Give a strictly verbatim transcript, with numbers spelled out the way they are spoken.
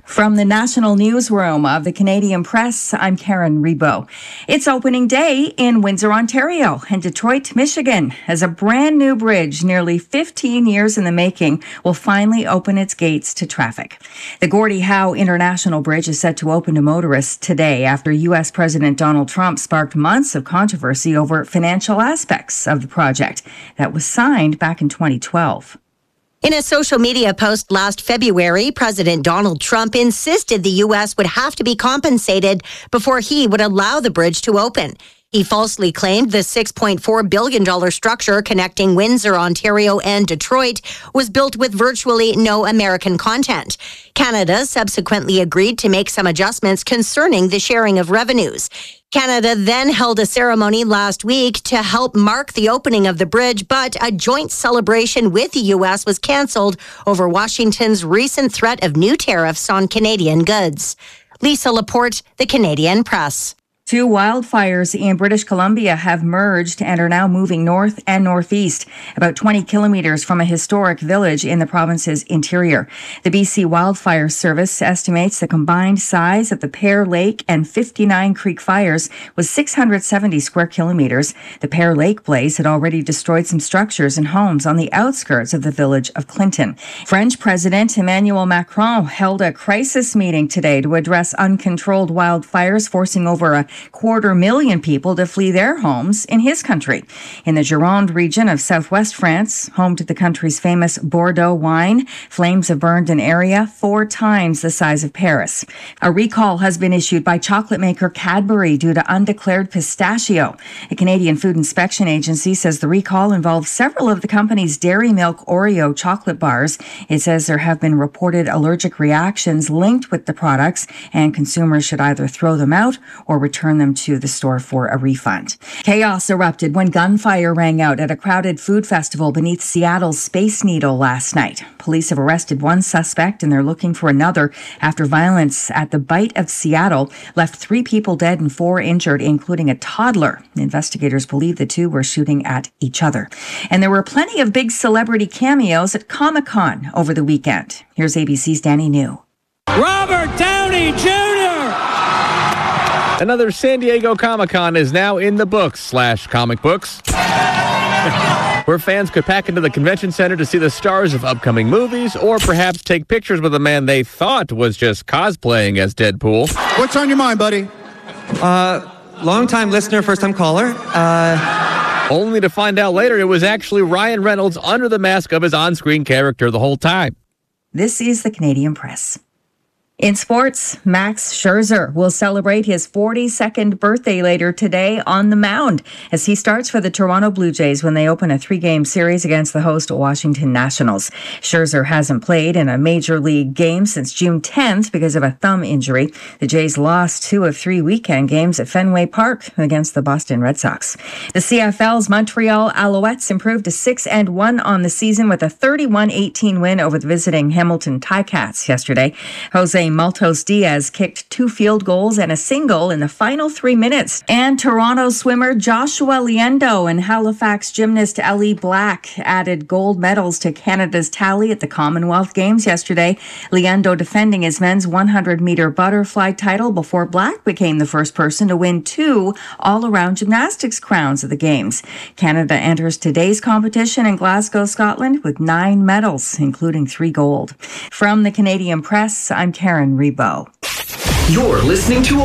From the National Newsroom of the Canadian Press, I'm Karen Rebo. It's opening day in Windsor, Ontario, and Detroit, Michigan, as a brand new bridge, nearly fifteen years in the making, will finally open its gates to traffic. The Gordie Howe International Bridge is set to open to motorists today after U S President Donald Trump sparked months of controversy over financial aspects of the project that was signed back in twenty twelve. In a social media post last February, President Donald Trump insisted the U S would have to be compensated before he would allow the bridge to open. He falsely claimed the six point four billion dollars structure connecting Windsor, Ontario and Detroit was built with virtually no American content. Canada subsequently agreed to make some adjustments concerning the sharing of revenues. Canada then held a ceremony last week to help mark the opening of the bridge, but a joint celebration with the U S was canceled over Washington's recent threat of new tariffs on Canadian goods. Lisa Laporte, The Canadian Press. Two wildfires in British Columbia have merged and are now moving north and northeast, about twenty kilometers from a historic village in the province's interior. The B C Wildfire Service estimates the combined size of the Pear Lake and fifty-nine Creek fires was six hundred seventy square kilometers. The Pear Lake blaze had already destroyed some structures and homes on the outskirts of the village of Clinton. French President Emmanuel Macron held a crisis meeting today to address uncontrolled wildfires, forcing over a quarter million people to flee their homes in his country. In the Gironde region of southwest France, home to the country's famous Bordeaux wine, flames have burned an area four times the size of Paris. A recall has been issued by chocolate maker Cadbury due to undeclared pistachio. The Canadian Food Inspection Agency says the recall involves several of the company's Dairy Milk Oreo chocolate bars. It says there have been reported allergic reactions linked with the products, and consumers should either throw them out or return them to the store for a refund. Chaos erupted when gunfire rang out at a crowded food festival beneath Seattle's Space Needle last night. Police have arrested one suspect and they're looking for another after violence at the Bite of Seattle left three people dead and four injured, including a toddler. Investigators believe the two were shooting at each other. And there were plenty of big celebrity cameos at Comic-Con over the weekend. Here's A B C's Danny New. Robert Downey Junior Another San Diego Comic-Con is now in the books slash comic books, where fans could pack into the convention center to see the stars of upcoming movies or perhaps take pictures with a man they thought was just cosplaying as Deadpool. What's on your mind, buddy? Uh, long-time listener, first-time caller. Uh... Only to find out later it was actually Ryan Reynolds under the mask of his on-screen character the whole time. This is the Canadian Press. In sports, Max Scherzer will celebrate his forty-second birthday later today on the mound as he starts for the Toronto Blue Jays when they open a three-game series against the host Washington Nationals. Scherzer hasn't played in a major league game since June tenth because of a thumb injury. The Jays lost two of three weekend games at Fenway Park against the Boston Red Sox. The C F L's Montreal Alouettes improved to six and one on the season with a thirty-one eighteen win over the visiting Hamilton Ticats yesterday. Jose Maltos Diaz kicked two field goals and a single in the final three minutes. And Toronto swimmer Joshua Liendo and Halifax gymnast Ellie Black added gold medals to Canada's tally at the Commonwealth Games yesterday. Liendo defending his men's one hundred meter butterfly title before Black became the first person to win two all-around gymnastics crowns at the Games. Canada enters today's competition in Glasgow, Scotland with nine medals, including three gold. From the Canadian Press, I'm Karen Rebo. You're listening to